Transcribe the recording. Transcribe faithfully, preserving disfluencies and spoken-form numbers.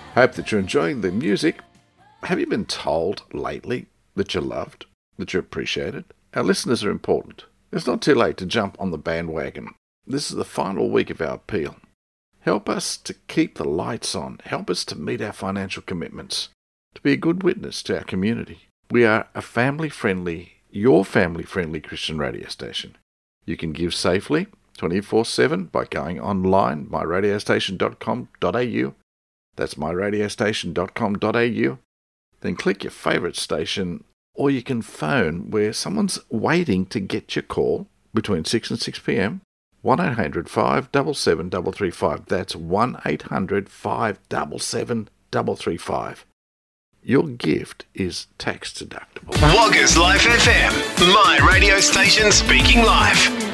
Hope that you're enjoying the music. Have you been told lately that you're loved, that you're appreciated? Our listeners are important. It's not too late to jump on the bandwagon. This is the final week of our appeal. Help us to keep the lights on. Help us to meet our financial commitments, to be a good witness to our community. We are a family-friendly, your family-friendly Christian radio station. You can give safely twenty-four seven by going online, my radio station dot com dot a u. That's my radio station dot com dot a u. Then click your favourite station, or you can phone where someone's waiting to get your call between six and six p.m. one eight hundred five seven seven three three five. That's one eight hundred five seven seven three three five. Your gift is tax deductible. Woggers Life F M, my radio station speaking live.